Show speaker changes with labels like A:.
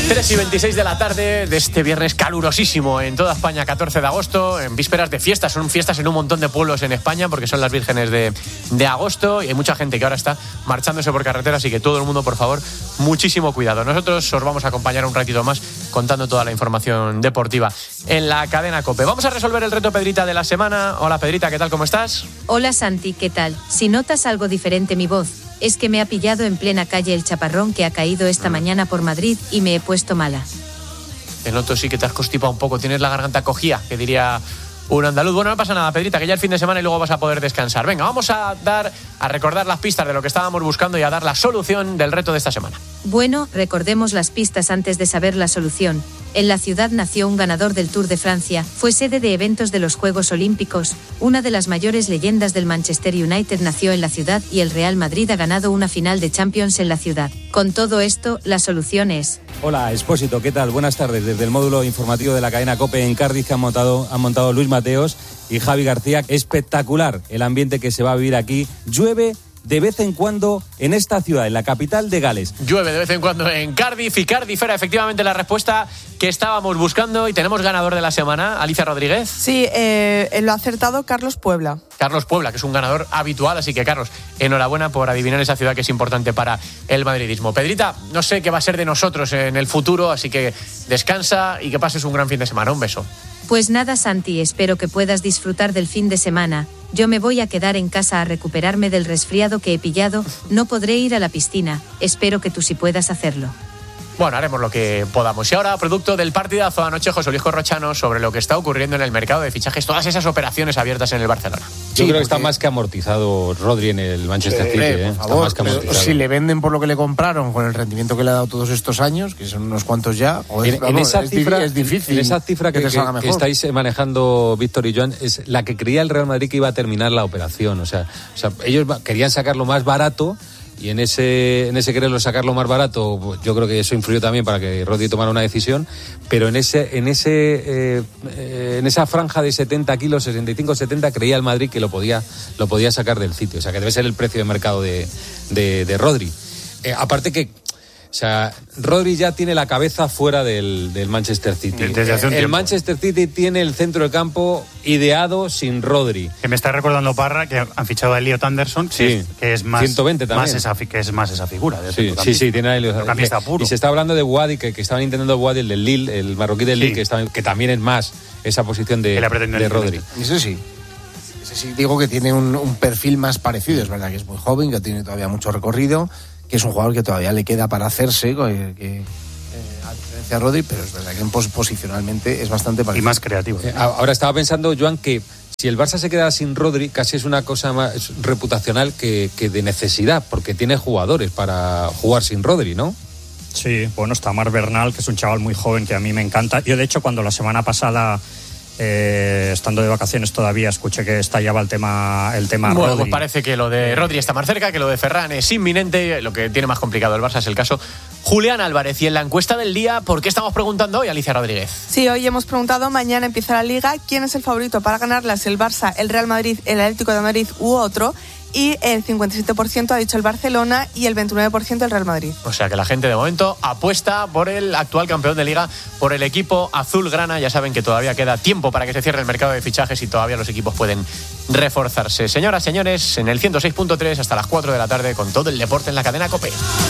A: 3:26 de la tarde de este viernes calurosísimo en toda España, 14 de agosto, en vísperas de fiestas. Son fiestas en un montón de pueblos en España porque son las vírgenes de agosto y hay mucha gente que ahora está marchándose por carretera, así que todo el mundo, por favor, muchísimo cuidado. Nosotros os vamos a acompañar un ratito más contando toda la información deportiva en la cadena COPE. Vamos a resolver el reto Pedrita de la semana. Hola Pedrita, ¿qué tal? ¿Cómo estás?
B: Hola Santi, ¿qué tal? Si notas algo diferente mi voz, es que me ha pillado en plena calle el chaparrón que ha caído esta mañana por Madrid y me he puesto mala.
A: Te noto sí que te has constipado un poco, tienes la garganta cogida, que diría un andaluz. Bueno, no pasa nada, Pedrita, que ya el fin de semana y luego vas a poder descansar. Venga, vamos a recordar las pistas de lo que estábamos buscando y a dar la solución del reto de esta semana.
B: Bueno, recordemos las pistas antes de saber la solución. En la ciudad nació un ganador del Tour de Francia, fue sede de eventos de los Juegos Olímpicos, una de las mayores leyendas del Manchester United nació en la ciudad y el Real Madrid ha ganado una final de Champions en la ciudad. Con todo esto, la solución es...
C: Hola, Expósito, ¿qué tal? Buenas tardes. Desde el módulo informativo de la cadena COPE en Cardiff que han montado Luis Mateos y Javi García. Espectacular el ambiente que se va a vivir aquí. Llueve de vez en cuando en esta ciudad, en la capital de Gales.
A: Llueve de vez en cuando en Cardiff y Cardiff era efectivamente la respuesta que estábamos buscando y tenemos ganador de la semana, Alicia Rodríguez.
D: Sí, lo ha acertado Carlos Puebla.
A: Carlos Puebla, que es un ganador habitual, así que Carlos, enhorabuena por adivinar esa ciudad que es importante para el madridismo. Pedrita, no sé qué va a ser de nosotros en el futuro, así que descansa y que pases un gran fin de semana. Un beso.
B: Pues nada, Santi, espero que puedas disfrutar del fin de semana. Yo me voy a quedar en casa a recuperarme del resfriado que he pillado. No podré ir a la piscina. Espero que tú sí puedas hacerlo.
A: Bueno, haremos lo que podamos. Y ahora, producto del partidazo anoche, José Luis Corrochano, sobre lo que está ocurriendo en el mercado de fichajes, todas esas operaciones abiertas en el Barcelona.
C: Yo creo que está más que amortizado Rodri en el Manchester City.
E: Por favor,
C: está más que amortizado.
E: si le venden por lo que le compraron, con el rendimiento que le ha dado todos estos años, que son unos cuantos ya,
C: en esa cifra,
E: es difícil.
C: En esa cifra que estáis manejando Víctor y Joan, es la que creía el Real Madrid que iba a terminar la operación. O sea, ellos querían sacarlo más barato. Y en ese quererlo sacarlo más barato, pues yo creo que eso influyó también para que Rodri tomara una decisión, pero en esa franja de 70 kilos, 65-70, creía el Madrid que lo podía sacar del sitio. O sea, que debe ser el precio de mercado de Rodri. Aparte que, o sea, Rodri ya tiene la cabeza fuera del Manchester City. El Manchester City tiene el centro del campo ideado sin Rodri.
F: Que me está recordando Parra que han fichado a Elliot Anderson, que es más
C: 120 también.
F: Que es más esa figura.
C: Sí, tiene a Elliot. Y se está hablando de Wadi, que estaban intentando Wadi, el del Lille, el marroquí del Lille, que también es más esa posición de Rodri.
E: Ese sí, digo que tiene un perfil más parecido. Es verdad que es muy joven, que tiene todavía mucho recorrido, que es un jugador que todavía le queda para hacerse, a diferencia de Rodri, pero es verdad que posicionalmente es bastante parecido.
F: Y más creativo.
C: Ahora estaba pensando, Joan, que si el Barça se queda sin Rodri, casi es una cosa más reputacional que de necesidad, porque tiene jugadores para jugar sin Rodri, ¿no?
F: Sí, bueno, está Marc Bernal, que es un chaval muy joven que a mí me encanta. Yo, de hecho, cuando la semana pasada... estando de vacaciones todavía escuché que estallaba el tema
A: bueno,
F: Rodri.
A: Pues parece que lo de Rodri está más cerca, que lo de Ferran es inminente. Lo que tiene más complicado el Barça es el caso Julián Álvarez. Y en la encuesta del día, ¿por qué estamos preguntando hoy, Alicia Rodríguez?
D: Sí, hoy hemos preguntado, mañana empieza la Liga, ¿quién es el favorito para ganarlas? ¿El Barça, el Real Madrid, el Atlético de Madrid u otro? Y el 57% ha dicho el Barcelona y el 29% el Real Madrid.
A: O sea que la gente de momento apuesta por el actual campeón de Liga, por el equipo azulgrana. Ya saben que todavía queda tiempo para que se cierre el mercado de fichajes y todavía los equipos pueden reforzarse. Señoras, señores, en el 106.3 hasta las 4 de la tarde con todo el deporte en la cadena COPE.